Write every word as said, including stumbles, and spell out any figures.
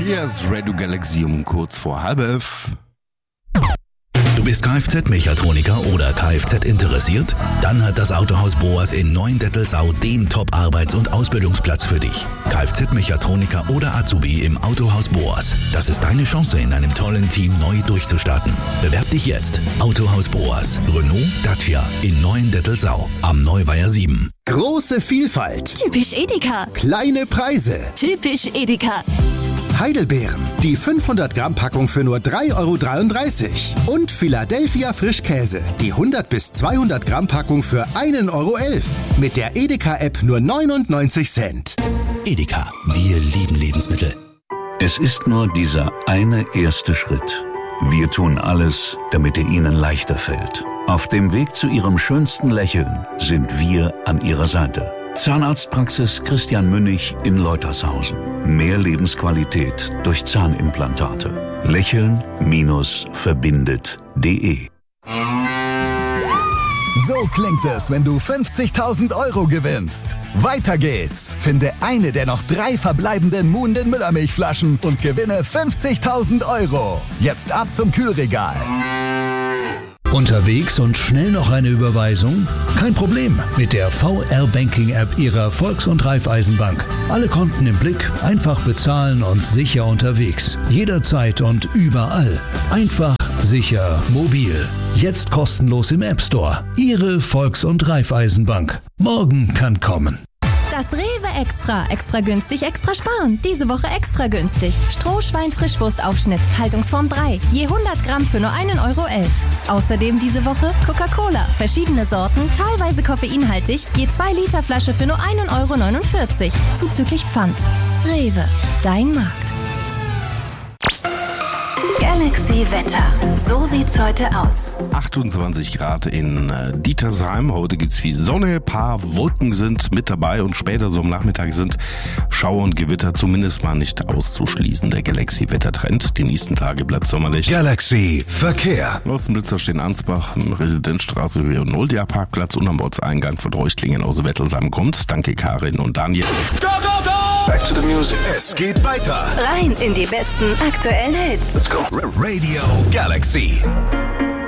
Hier ist Radio Galaxy um kurz vor halb elf. Du bist Kfz-Mechatroniker oder Kfz interessiert? Dann hat das Autohaus Boas in Neuendettelsau den Top-Arbeits- und Ausbildungsplatz für dich. Kfz-Mechatroniker oder Azubi im Autohaus Boas. Das ist deine Chance, in einem tollen Team neu durchzustarten. Bewerb dich jetzt. Autohaus Boas. Renault, Dacia in Neuendettelsau am Neuweiher sieben. Große Vielfalt. Typisch Edeka. Kleine Preise. Typisch Edeka. Heidelbeeren. Die fünfhundert Gramm Packung für nur drei Euro dreiunddreißig. Und Philadelphia Frischkäse. Die hundert bis zweihundert Gramm Packung für ein Euro elf. Mit der Edeka-App nur neunundneunzig Cent. Edeka. Wir lieben Lebensmittel. Es ist nur dieser eine erste Schritt. Wir tun alles, damit er Ihnen leichter fällt. Auf dem Weg zu Ihrem schönsten Lächeln sind wir an Ihrer Seite. Zahnarztpraxis Christian Münnig in Leutershausen. Mehr Lebensqualität durch Zahnimplantate. Lächeln-verbindet punkt de. So klingt es, wenn du fünfzigtausend Euro gewinnst. Weiter geht's. Finde eine der noch drei verbleibenden Muhnden Müllermilchflaschen und gewinne fünfzigtausend Euro. Jetzt ab zum Kühlregal. Unterwegs und schnell noch eine Überweisung? Kein Problem mit der V R-Banking-App Ihrer Volks- und Raiffeisenbank. Alle Konten im Blick, einfach bezahlen und sicher unterwegs. Jederzeit und überall. Einfach, sicher, mobil. Jetzt kostenlos im App Store. Ihre Volks- und Raiffeisenbank. Morgen kann kommen. Das Rewe Extra. Extra günstig, extra sparen. Diese Woche extra günstig. Strohschwein-Frischwurstaufschnitt. Haltungsform drei. Je hundert Gramm für nur ein Euro elf. Außerdem diese Woche Coca-Cola. Verschiedene Sorten, teilweise koffeinhaltig. Je zwei Liter Flasche für nur ein Euro neunundvierzig. Zuzüglich Pfand. Rewe. Dein Markt. Galaxy Wetter. So sieht's heute aus. achtundzwanzig Grad in äh, Dietersheim. Heute gibt's viel Sonne, paar Wolken sind mit dabei und später so am Nachmittag sind Schauer und Gewitter zumindest mal nicht auszuschließen. Der Galaxy-Wettertrend. Die nächsten Tage bleibt sommerlich. Galaxy Verkehr. Außenblitzer stehen Ansbach, Residenzstraße Höhe null, der Parkplatz und am Ortseingang von Reuchtlingen aus Wettelsheim kommt. Danke Karin und Daniel. Go, go, go! Back to the music. Es geht weiter. Rein in die besten aktuellen Hits. Let's go. Radio Galaxy.